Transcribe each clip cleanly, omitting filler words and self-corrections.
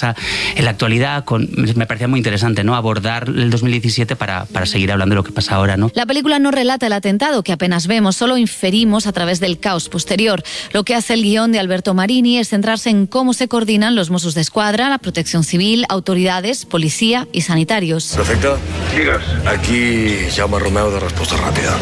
pasa en la actualidad. Me parecía muy interesante, ¿no?, abordar el 2017 para seguir hablando de lo que pasa ahora, ¿no? La película no relata el atentado que apenas vemos, solo inferimos a través del caos posterior. Lo que hace el guión de Alberto Marini es centrarse en cómo se coordinan los Mossos d'Esquadra, la Protección Civil, autoridades, policía y sanitarios. Perfecte. Digues. Aquí Jaume Romeu de Resposta Ràpida.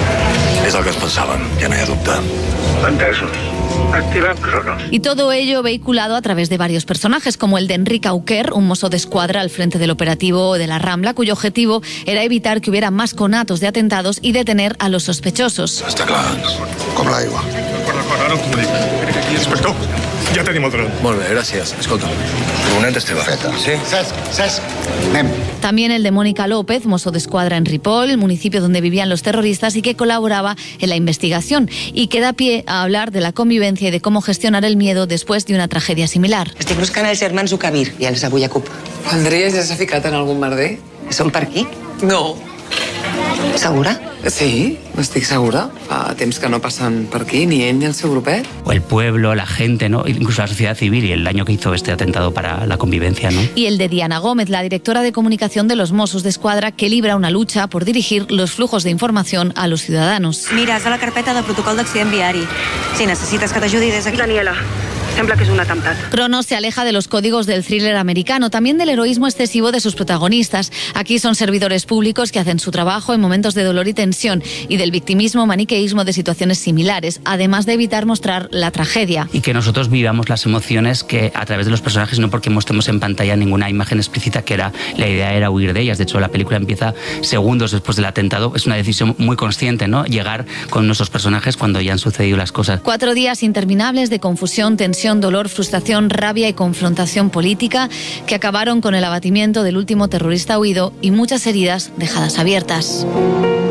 És el que es pensaven, ja no hi ha dubte. Entesos. Activem Cronos. Y todo ello vehiculado a través de varios personajes, como el de Enric Auquer, un mosso d'esquadra al frente del operativo de la Rambla, cuyo objetivo era evitar que hubiera más conatos de atentados y detener a los sospechosos. Està clar, com l'aigua. D'acord, ara ho comunico. Inspector, ja tenim el dron. Molt bé, gràcies. Escolta, furgoneta és teva. Feta. Sí? Cesc, anem. También el de Mónica López, mosso d'esquadra en Ripoll, el municipio donde vivían los terroristas y que colaboraba en la investigación, y que da pie a hablar de la convivencia y de cómo gestionar el miedo después de una tragedia similar. Estic buscant els germans Zucabir i els avui a CUP. Andrea ja s'ha ficat en algun merder? Són per aquí? No. Segura? Sí, estic segura. Fa temps que no passen per aquí, ni ell ni el seu grupet. O el pueblo, la gente, ¿no?, incluso la sociedad civil y el daño que hizo este atentado para la convivencia, ¿no? Y el de Diana Gómez, la directora de comunicación de los Mossos d'Esquadra, que libra una lucha por dirigir los flujos de información a los ciudadanos. Mira, és a la carpeta de protocol d'accident viari. Si necessites que t'ajudi des aquí... Daniela, sembla que és un atemptat. Cronos se aleja de los códigos del thriller americano, también del heroísmo excesivo de sus protagonistas. Aquí son servidores públicos que hacen su trabajo en momentos de dolor y tensión, y del victimismo, maniqueísmo de situaciones similares, además de evitar mostrar la tragedia. Y que nosotros vivamos las emociones que a través de los personajes, no porque mostremos en pantalla ninguna imagen explícita, que la idea era huir de ellas. De hecho, la película empieza segundos después del atentado. Es una decisión muy consciente, ¿no?, llegar con nuestros personajes cuando ya han sucedido las cosas. 4 días interminables de confusión, tensión, dolor, frustración, rabia y confrontación política que acabaron con el abatimiento del último terrorista huido y muchas heridas dejadas abiertas.